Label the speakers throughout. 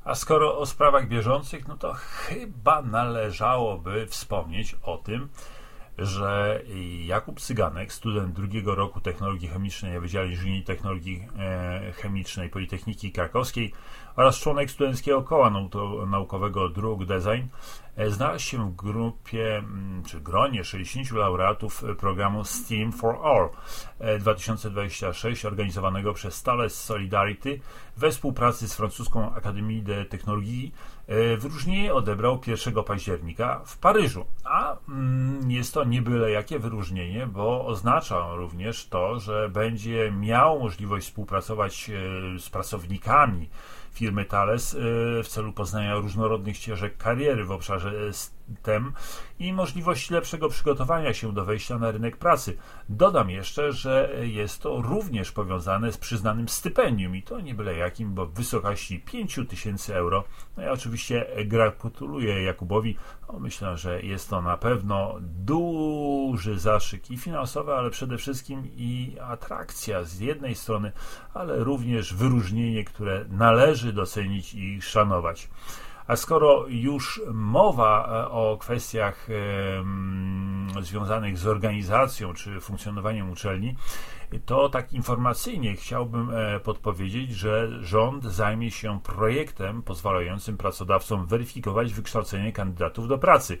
Speaker 1: A skoro o sprawach bieżących, no to chyba należałoby wspomnieć o tym, że Jakub Cyganek, student drugiego roku Technologii Chemicznej na Wydziale Inżynierii Technologii Chemicznej Politechniki Krakowskiej oraz członek studenckiego koła naukowego Druk Design, znalazł się w grupie, czy gronie 60 laureatów programu STEAM for All 2026 organizowanego przez Thales Solidarity we współpracy z francuską Académie de Technologie. Wyróżnienie odebrał 1 października w Paryżu, a jest to nie byle jakie wyróżnienie, bo oznacza również to, że będzie miał możliwość współpracować z pracownikami firmy Thales w celu poznania różnorodnych ścieżek kariery w obszarze STEM i możliwości lepszego przygotowania się do wejścia na rynek pracy. Dodam jeszcze, że jest to również powiązane z przyznanym stypendium i to nie byle jakim, bo w wysokości 5000 euro. No ja oczywiście gratuluję Jakubowi. Myślę, że jest to na pewno duży zastrzyk i finansowy, ale przede wszystkim i atrakcja z jednej strony, ale również wyróżnienie, które należy docenić i szanować. A skoro już mowa o kwestiach związanych z organizacją czy funkcjonowaniem uczelni, to tak informacyjnie chciałbym podpowiedzieć, że rząd zajmie się projektem pozwalającym pracodawcom weryfikować wykształcenie kandydatów do pracy.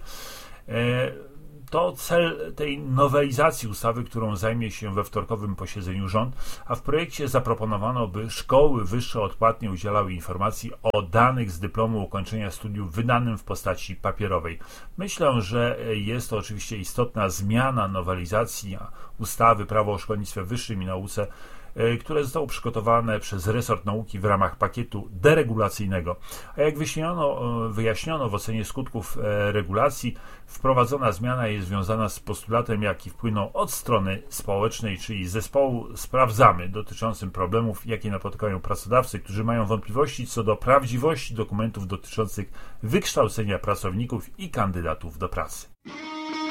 Speaker 1: To cel tej nowelizacji ustawy, którą zajmie się we wtorkowym posiedzeniu rząd, a w projekcie zaproponowano, by szkoły wyższe odpłatnie udzielały informacji o danych z dyplomu ukończenia studiów wydanym w postaci papierowej. Myślę, że jest to oczywiście istotna zmiana nowelizacji ustawy Prawo o szkolnictwie wyższym i nauce, które zostało przygotowane przez resort nauki w ramach pakietu deregulacyjnego. A jak wyjaśniono w ocenie skutków regulacji, wprowadzona zmiana jest związana z postulatem, jaki wpłynął od strony społecznej, czyli zespołu Sprawdzamy, dotyczącym problemów, jakie napotykają pracodawcy, którzy mają wątpliwości co do prawdziwości dokumentów dotyczących wykształcenia pracowników i kandydatów do pracy.